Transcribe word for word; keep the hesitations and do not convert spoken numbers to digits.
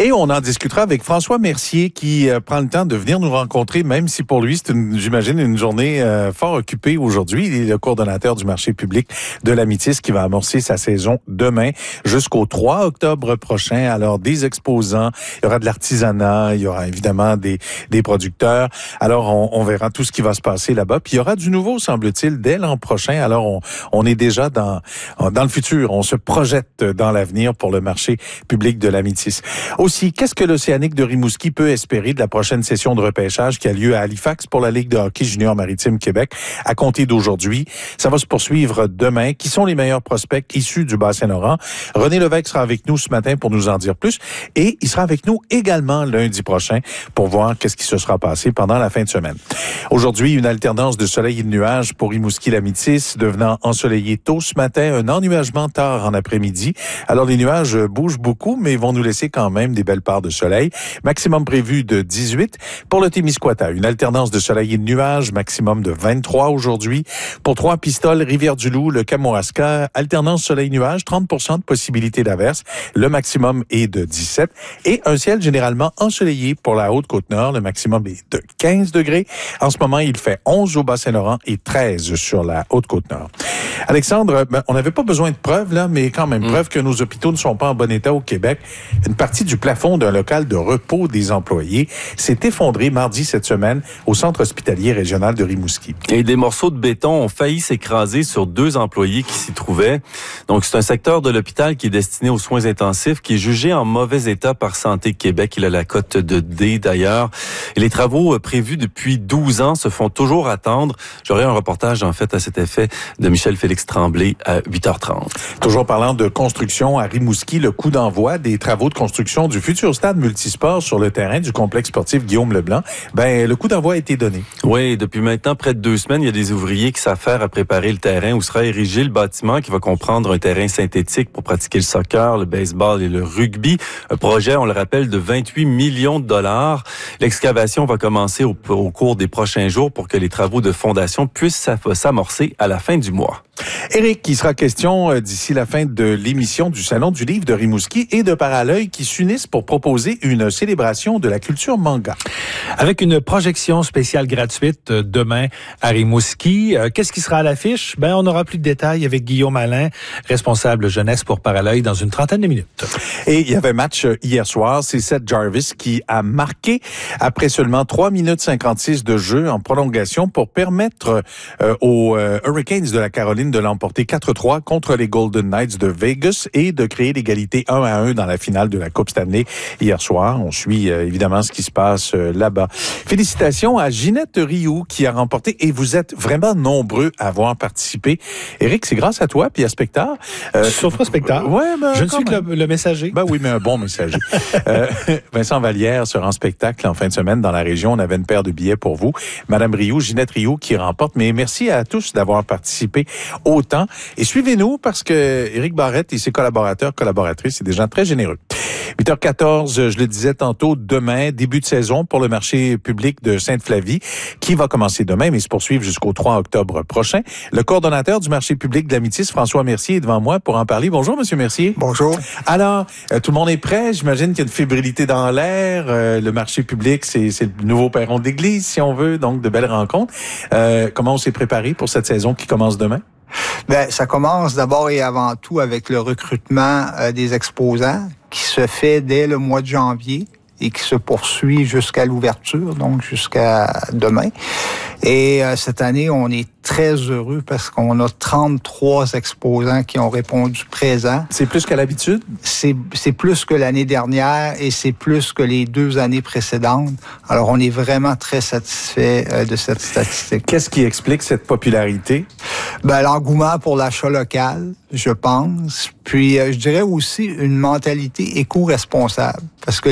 Et on en discutera avec François Mercier qui euh, prend le temps de venir nous rencontrer, même si pour lui, c'est, une, j'imagine, une journée euh, fort occupée aujourd'hui. Il est le coordonnateur du marché public de la Métis qui va amorcer sa saison demain jusqu'au trois octobre prochain. Alors, des exposants, il y aura de l'artisanat, il y aura évidemment des, des producteurs. Alors, on, on verra tout ce qui va se passer là-bas. Puis, il y aura du nouveau, semble-t-il, dès l'an prochain. Alors, on, on est déjà dans, dans le futur. On se projette dans l'avenir pour le marché public de la Métis. Aussi, qu'est-ce que l'Océanique de Rimouski peut espérer de la prochaine session de repêchage qui a lieu à Halifax pour la Ligue de hockey junior maritime Québec à compter d'aujourd'hui? Ça va se poursuivre demain. Qui sont les meilleurs prospects issus du Bas-Saint-Laurent? René Lévesque sera avec nous ce matin pour nous en dire plus. Et il sera avec nous également lundi prochain pour voir qu'est-ce qui se sera passé pendant la fin de semaine. Aujourd'hui, une alternance de soleil et de nuages pour Rimouski-la-Métis, devenant ensoleillé tôt ce matin, un ennuagement tard en après-midi. Alors, les nuages bougent beaucoup, mais vont nous laisser quand même des belles parts de soleil. Maximum prévu de dix-huit. Pour le Témiscouata, une alternance de soleil et de nuages, maximum de vingt-trois aujourd'hui. Pour Trois-Pistoles, Rivière-du-Loup, le Kamouraska, alternance soleil-nuage, trente pour cent de possibilité d'averse. Le maximum est de dix-sept. Et un ciel généralement ensoleillé pour la Haute-Côte-Nord. Le maximum est de quinze degrés. En ce moment, il fait onze au Bas-Saint-Laurent et treize sur la Haute-Côte-Nord. Alexandre, ben, on n'avait pas besoin de preuves, là, mais quand même, mmh. preuve que nos hôpitaux ne sont pas en bon état au Québec. Une partie du plafond d'un local de repos des employés s'est effondrée mardi cette semaine au centre hospitalier régional de Rimouski. Et des morceaux de béton ont failli s'écraser sur deux employés qui s'y trouvaient. Donc, c'est un secteur de l'hôpital qui est destiné aux soins intensifs, qui est jugé en mauvais état par Santé Québec. Il a la cote de D, d'ailleurs. Et les travaux prévus depuis douze ans se font toujours attendre. J'aurai un reportage, en fait, à cet effet de Michel-Félix Tremblay à huit heures trente. Toujours parlant de construction à Rimouski, le coup d'envoi des travaux de construction du futur stade multisport sur le terrain du complexe sportif Guillaume Leblanc, ben, le coup d'envoi a été donné. Oui, depuis maintenant près de deux semaines, il y a des ouvriers qui s'affairent à préparer le terrain où sera érigé le bâtiment qui va comprendre un terrain synthétique pour pratiquer le soccer, le baseball et le rugby. Un projet, on le rappelle, de vingt-huit millions de dollars. L'excavation va commencer au, au cours des prochains jours pour que les travaux de fondation puissent s'amorcer à la fin du mois. Éric, il sera question d'ici la fin de l'émission du Salon du livre de Rimouski et de Paralœil qui s'unissent pour proposer une célébration de la culture manga. Avec une projection spéciale gratuite demain à Rimouski. Qu'est-ce qui sera à l'affiche? Ben, on aura plus de détails avec Guillaume Alain, responsable jeunesse pour Paralœil, dans une trentaine de minutes. Et il y avait match hier soir. C'est Seth Jarvis qui a marqué après seulement trois minutes cinquante-six de jeu en prolongation pour permettre euh, aux euh, Hurricanes de la Caroline de l'emporter quatre trois contre les Golden Knights de Vegas et de créer l'égalité un à un dans la finale de la Coupe Stanley hier soir. On suit euh, évidemment ce qui se passe euh, là-bas. Félicitations à Ginette Rioux qui a remporté, et vous êtes vraiment nombreux à avoir participé. Éric, c'est grâce à toi puis à Spectacle. Euh, Sauf Spectacle. Ouais, ben, je ne suis que le, le messager. Ben oui, mais un bon messager. euh, Vincent Vallière sera en spectacle en fin de semaine dans la région. On avait une paire de billets pour vous. Madame Rioux, Ginette Rioux qui remporte. Mais merci à tous d'avoir participé autant. Et suivez-nous parce que Éric Barrette et ses collaborateurs, collaboratrices, c'est des gens très généreux. huit heures quatorze, je le disais tantôt, demain, début de saison pour le marché public de Sainte-Flavie, qui va commencer demain, mais se poursuivre jusqu'au trois octobre prochain. Le coordonnateur du marché public de la Métis, François Mercier, est devant moi pour en parler. Bonjour, Monsieur Mercier. Bonjour. Alors, euh, tout le monde est prêt. J'imagine qu'il y a une fébrilité dans l'air. Euh, le marché public, c'est, c'est le nouveau perron d'église, si on veut, donc de belles rencontres. Euh, comment on s'est préparé pour cette saison qui commence demain? Ben, ça commence d'abord et avant tout avec le recrutement euh, des exposants qui se fait dès le mois de janvier et qui se poursuit jusqu'à l'ouverture, donc jusqu'à demain. Et euh, cette année, on est très heureux parce qu'on a trente-trois exposants qui ont répondu présent. C'est plus qu'à l'habitude? C'est, c'est plus que l'année dernière et c'est plus que les deux années précédentes. Alors, on est vraiment très satisfait euh, de cette statistique. Qu'est-ce qui explique cette popularité? Ben, l'engouement pour l'achat local, je pense. Puis, euh, je dirais aussi une mentalité éco-responsable. Parce que